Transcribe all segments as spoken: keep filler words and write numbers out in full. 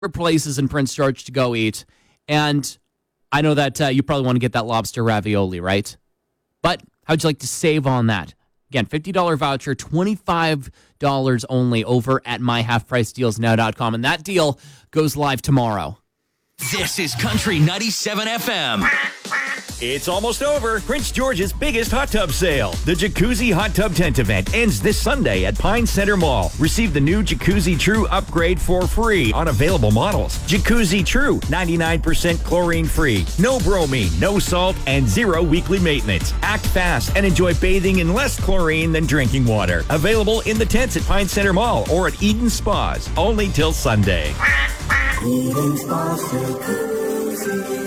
places in Prince George to go eat. And I know that uh, you probably want to get that lobster ravioli, right? But how'd you like to save on that? Again, fifty dollars voucher, twenty-five dollars only over at my half price deals now dot com. And that deal goes live tomorrow. This is Country ninety-seven F M. It's almost over. Prince George's biggest hot tub sale. The Jacuzzi Hot Tub Tent event ends this Sunday at Pine Center Mall. Receive the new Jacuzzi True upgrade for free on available models. Jacuzzi True, ninety-nine percent chlorine free. No bromine, no salt, and zero weekly maintenance. Act fast and enjoy bathing in less chlorine than drinking water. Available in the tents at Pine Center Mall or at Eden Spas. Only till Sunday. Eden Spas Jacuzzi.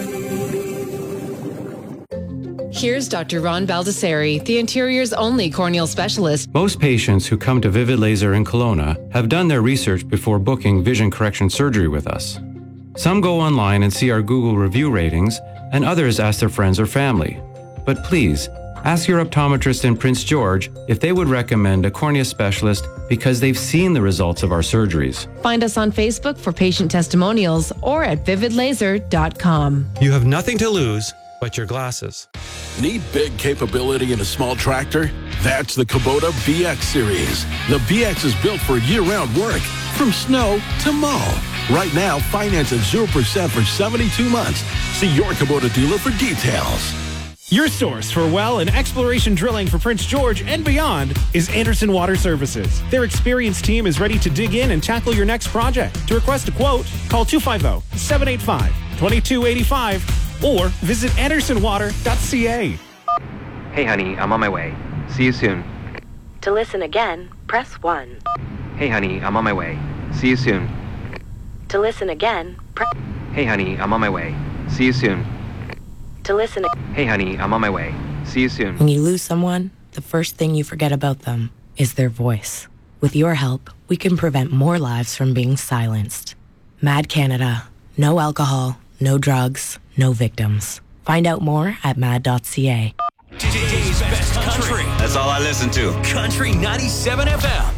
Here's Doctor Ron Baldessari, the interior's only corneal specialist. Most patients who come to Vivid Laser in Kelowna have done their research before booking vision correction surgery with us. Some go online and see our Google review ratings, and others ask their friends or family. But please, ask your optometrist in Prince George if they would recommend a cornea specialist because they've seen the results of our surgeries. Find us on Facebook for patient testimonials or at vivid laser dot com. You have nothing to lose but your glasses. Need big capability in a small tractor? That's the Kubota B X series. The B X is built for year-round work, from snow to mow. Right now, finance at zero percent for seventy-two months. See your Kubota dealer for details. Your source for well and exploration drilling for Prince George and beyond is Anderson Water Services. Their experienced team is ready to dig in and tackle your next project. To request a quote, call two five zero, seven eight five, two two eight five or visit anderson water dot c a. Hey, honey, I'm on my way. See you soon. To listen again, press one. Hey, honey, I'm on my way. See you soon. To listen again, press... Hey, honey, I'm on my way. See you soon. To listen... Hey, honey, I'm on my way. See you soon. When you lose someone, the first thing you forget about them is their voice. With your help, we can prevent more lives from being silenced. Mad Canada. No alcohol, no drugs, no victims. Find out more at mad dot c a. Today's best country. That's all I listen to. Country ninety-seven F M.